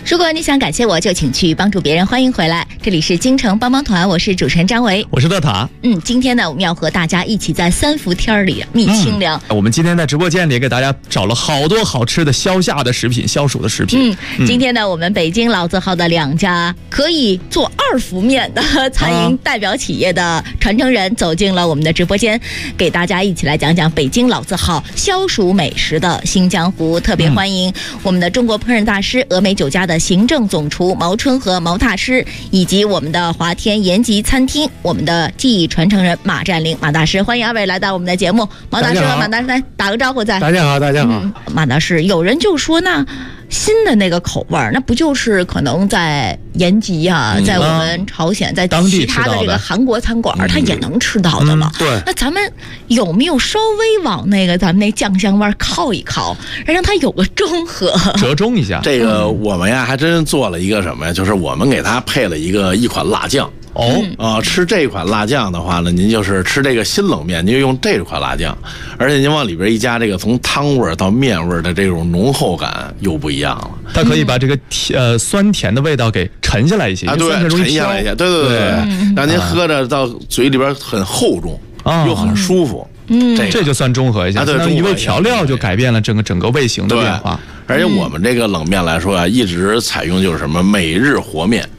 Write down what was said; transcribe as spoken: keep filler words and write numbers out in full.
如果你想感谢我，就请去帮助别人。欢迎回来，这里是京城帮帮团，我是主持人张维， 我是乐塔。 嗯，今天呢，我们要和大家一起在三伏天里觅清凉、 嗯。我们今天在直播间里给大家找了好多好吃的消夏的食品、消暑的食品。 嗯，嗯今天呢，我们北京老字号的两家可以做二伏面的餐饮代表企业的传承人走进了我们的直播间，给大家一起来讲讲北京老字号消暑美食的新江湖。特别欢迎我们的中国烹饪大师峨眉酒家的行政总厨毛春和毛大师，以及我们的华天延吉餐厅我们的技艺传承人马占林马大师。欢迎二位来到我们的节目。毛大师和马大师来打个招呼再。 大家好，大家好。 嗯、马大师，有人就说那新的那个口味儿，那不就是可能在延吉啊、嗯，在我们朝鲜，在其他的这个韩国餐馆，它也能吃到的吗？ 嗯、对。 那咱们有没有稍微往那个咱们那酱香味靠一靠，让它有个中和， 折中一下？ 这个我们呀，还真做了一个什么呀？就是我们给它配了一个一款辣酱。 哦， 啊、呃，吃这款辣酱的话呢，您就是吃这个新冷面，您就用这款辣酱，而且您往里边一加，这个从汤味到面味的这种浓厚感又不一样了。 它可以把这个甜呃酸甜的味道给沉下来一些啊，对，沉下来一些，对对对对，嗯、让您喝着到嘴里边很厚重，啊、又很舒服。 嗯， 这这就算中和一下，相当于一味调料就改变了整个整个味型的变化。 而且我们这个冷面来说啊，一直采用就是什么每日和面。